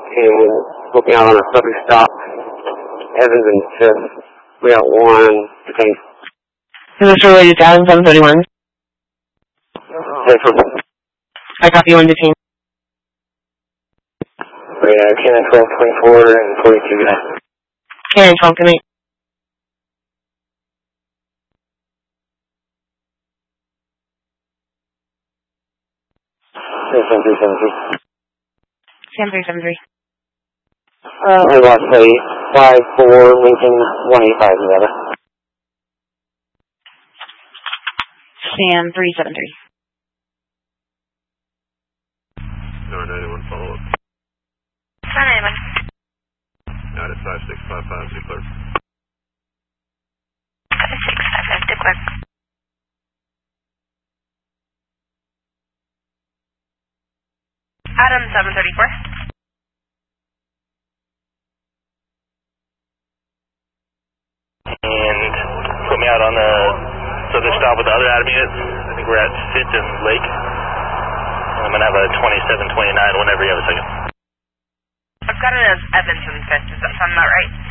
and put me out on a southern stop. Evans and 5th. We got 1 detained. Is this related to Adam 731? I copy 1 detained. Cannon 1224 and 42, good night. Cannon 12, good night. Sam 373. Sam 373. We lost 5-4, Lincoln 185, Nevada. Sam 373. 991 follow up. 991. Out at 5655, declare. 5655, declare. Adam 734. And put me out on the southern stop with the other Adam units. I think we're at 5th and Lake. I'm going to have a 2729 whenever you have a second. I've got it as Evans and 5th. Does that sound about right?